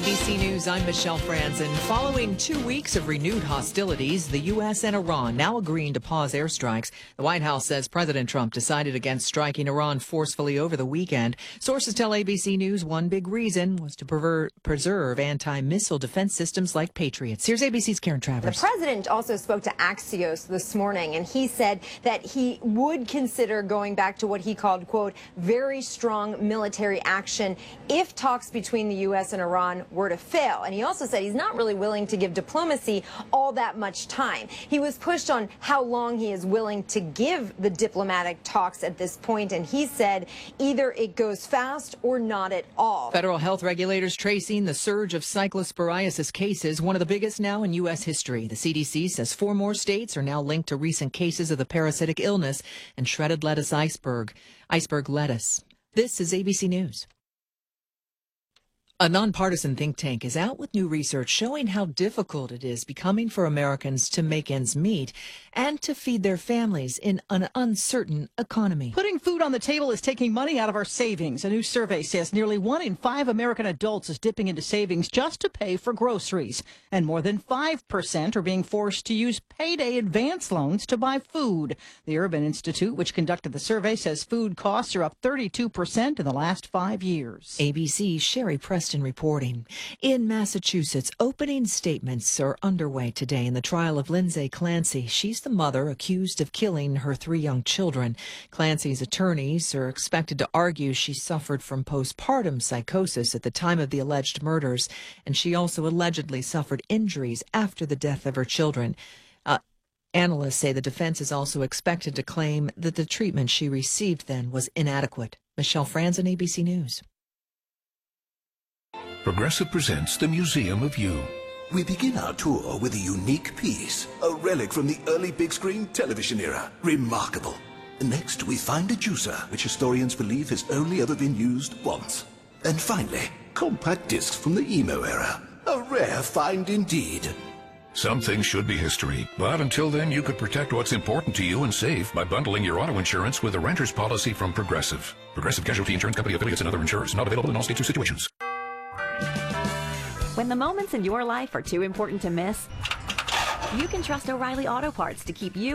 ABC News, I'm Michelle Franzen. Following 2 weeks of renewed hostilities, the U.S. and Iran now agreeing to pause airstrikes. The White House says President Trump decided against striking Iran forcefully over the weekend. Sources tell ABC News one big reason was to preserve anti-missile defense systems like Patriots. Here's ABC's Karen Travers. The president also spoke to Axios this morning, and he said that he would consider going back to what he called, quote, very strong military action if talks between the U.S. and Iran were to fail. And he also said he's not really willing to give diplomacy all that much time. He was pushed on how long he is willing to give the diplomatic talks at this point, and he said either it goes fast or not at all. Federal health regulators tracing the surge of cyclosporiasis cases, one of the biggest now in U.S. history. The CDC says 4 more states are now linked to recent cases of the parasitic illness and shredded lettuce iceberg lettuce. This is ABC News. A nonpartisan think tank is out with new research showing how difficult it is becoming for Americans to make ends meet and to feed their families in an uncertain economy. Putting food on the table is taking money out of our savings. A new survey says nearly 1 in 5 American adults is dipping into savings just to pay for groceries. And more than 5% are being forced to use payday advance loans to buy food. The Urban Institute, which conducted the survey, says food costs are up 32% in the last 5 years. ABC's Sherry Preston reporting. In Massachusetts, opening statements are underway today in the trial of Lindsay Clancy. She's the mother accused of killing her 3 young children. Clancy's attorneys are expected to argue she suffered from postpartum psychosis at the time of the alleged murders, and she also allegedly suffered injuries after the death of her children. Analysts say the defense is also expected to claim that the treatment she received then was inadequate. Michelle Franzen, ABC News. Progressive presents the Museum of You. We begin our tour with a unique piece, a relic from the early big screen television era. Remarkable. Next, we find a juicer, which historians believe has only ever been used once. And finally, compact discs from the emo era. A rare find indeed. Some things should be history, but until then you could protect what's important to you and save by bundling your auto insurance with a renter's policy from Progressive. Progressive Casualty Insurance Company affiliates and other insurers. Not available in all states or situations. When the moments in your life are too important to miss, you can trust O'Reilly Auto Parts to keep you